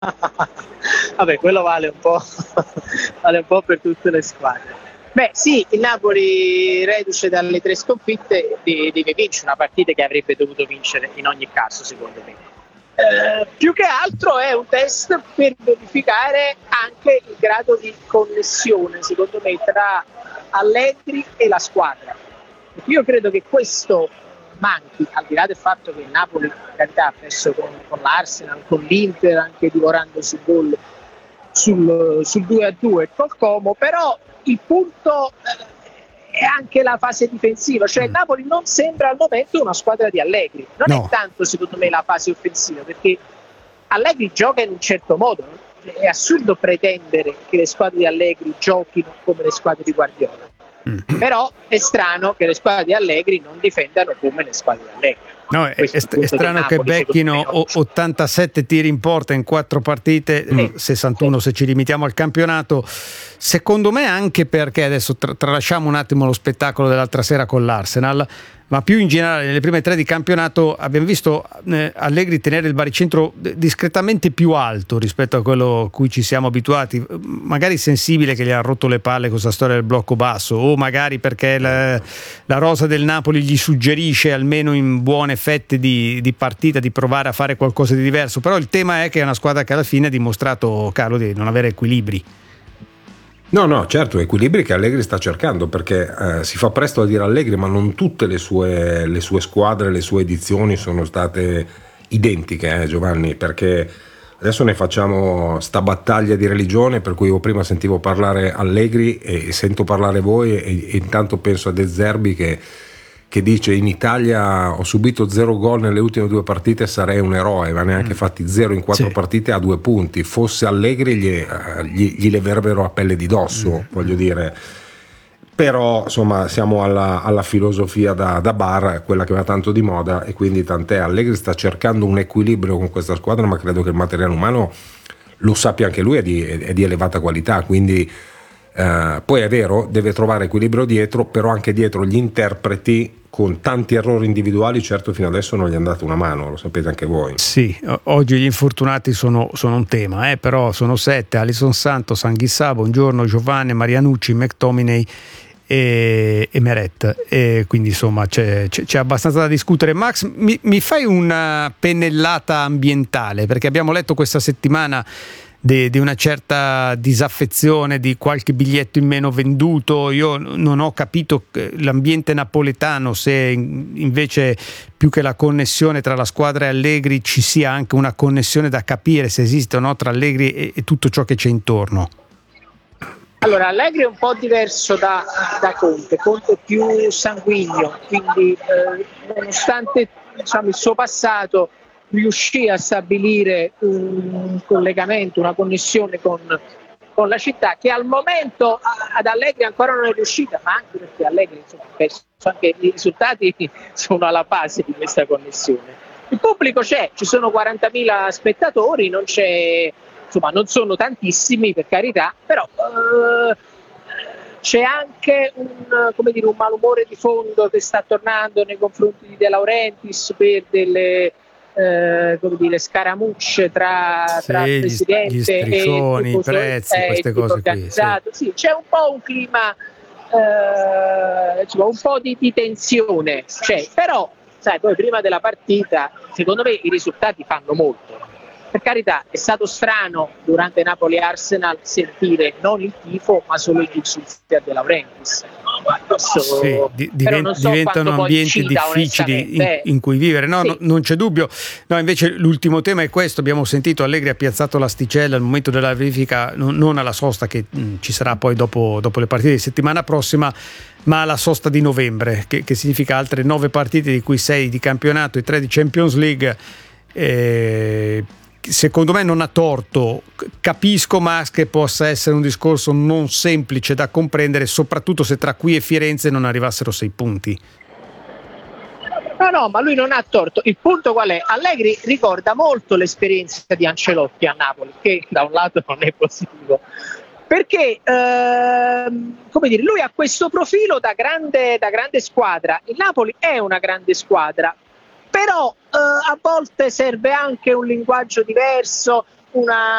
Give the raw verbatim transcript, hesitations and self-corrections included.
Vabbè, quello vale un po', vale un po' per tutte le squadre. Beh, sì, il Napoli, reduce dalle tre sconfitte, de- deve vincere una partita che avrebbe dovuto vincere in ogni caso, secondo me. Eh, più che altro è un test per verificare anche il grado di connessione, secondo me, tra Allegri e la squadra. Io credo che questo manchi, al di là del fatto che il Napoli, in carità, ha perso con, con l'Arsenal, con l'Inter, anche divorando sul gol sul, sul due a due col Como, però il punto eh, è anche la fase difensiva, cioè il Napoli non sembra al momento una squadra di Allegri, non No. è tanto secondo me la fase offensiva, perché Allegri gioca in un certo modo, è assurdo pretendere che le squadre di Allegri giochino come le squadre di Guardiola. Mm. Però è strano che le squadre di Allegri non difendano come le squadre di Allegri. No, è, è, è strano Napoli, che becchino ottantasette tiri in porta in quattro partite, sì, sessantuno sì. Se ci limitiamo al campionato. Secondo me anche perché, adesso tra, tralasciamo un attimo lo spettacolo dell'altra sera con l'Arsenal, ma più in generale nelle prime tre di campionato abbiamo visto eh, Allegri tenere il baricentro discretamente più alto rispetto a quello a cui ci siamo abituati, magari sensibile che gli ha rotto le palle con questa storia del blocco basso, o magari perché la, la rosa del Napoli gli suggerisce almeno in buone fette di, di partita di provare a fare qualcosa di diverso. Però il tema è che è una squadra che alla fine ha dimostrato, Carlo, di non avere equilibri. No, no, certo, equilibri che Allegri sta cercando, perché eh, si fa presto a dire Allegri, ma non tutte le sue, le sue squadre, le sue edizioni sono state identiche, eh, Giovanni, perché adesso ne facciamo sta battaglia di religione, per cui io prima sentivo parlare Allegri e sento parlare voi e, e intanto penso a De Zerbi che che dice: in Italia ho subito zero gol nelle ultime due partite, sarei un eroe, ma neanche fatti zero in quattro sì. partite a due punti. Fosse Allegri gli, gli, gli leverebbero a pelle di dosso, mm. voglio dire. Però insomma siamo alla, alla filosofia da, da bar, quella che va tanto di moda, e quindi tant'è. Allegri sta cercando un equilibrio con questa squadra, ma credo che il materiale umano, lo sappia anche lui, è di, è di elevata qualità, quindi Uh, poi è vero, deve trovare equilibrio dietro, però anche dietro gli interpreti con tanti errori individuali, certo fino adesso non gli è andata una mano, lo sapete anche voi. Sì, oggi gli infortunati sono, sono un tema, eh, però sono sette: Alisson Santos, Anghissà, Buongiorno, Giovanni, Marianucci, McTominay e, e Meret, e quindi insomma c'è, c'è, c'è abbastanza da discutere. Max, mi, mi fai una pennellata ambientale, perché abbiamo letto questa settimana di una certa disaffezione, di qualche biglietto in meno venduto. Io non ho capito l'ambiente napoletano, se invece più che la connessione tra la squadra e Allegri ci sia anche una connessione da capire se esiste o no tra Allegri e, e tutto ciò che c'è intorno. Allora, Allegri è un po' diverso da, da Conte, Conte è più sanguigno, quindi eh, nonostante diciamo, il suo passato riuscì a stabilire un collegamento, una connessione con, con la città, che al momento ad Allegri ancora non è riuscita, ma anche perché Allegri insomma, penso anche i risultati sono alla base di questa connessione. Il pubblico c'è, ci sono quarantamila spettatori, non c'è, insomma non sono tantissimi per carità, però eh, c'è anche un, come dire, un malumore di fondo che sta tornando nei confronti di De Laurentiis per delle Eh, come dire, scaramucce tra, sì, tra il presidente gli striscioni, e i prezzi, eh, queste cose organizzato. qui, sì. Sì, c'è un po' un clima eh, insomma, un po' di, di tensione, cioè, però sai, poi prima della partita secondo me i risultati fanno molto. Per carità, è stato strano durante Napoli-Arsenal sentire non il tifo ma solo gli insulti a De Laurentiis. Questo, sì, di, divent, so diventano ambienti cita, difficili in, in cui vivere, no, sì. no, non c'è dubbio. No, invece l'ultimo tema è questo: abbiamo sentito Allegri ha piazzato l'asticella al momento della verifica, non, non alla sosta che mh, ci sarà poi dopo, dopo le partite di settimana prossima, ma alla sosta di novembre, che, che significa altre nove partite, di cui sei di campionato e tre di Champions League. Eh, secondo me non ha torto. Capisco, Max, che possa essere un discorso non semplice da comprendere, soprattutto se tra qui e Firenze non arrivassero sei punti. No, no, ma lui non ha torto. Il punto qual è? Allegri ricorda molto l'esperienza di Ancelotti a Napoli, che da un lato non è positivo, perché ehm, come dire, lui ha questo profilo da grande, da grande squadra. Il Napoli è una grande squadra, però eh, a volte serve anche un linguaggio diverso, una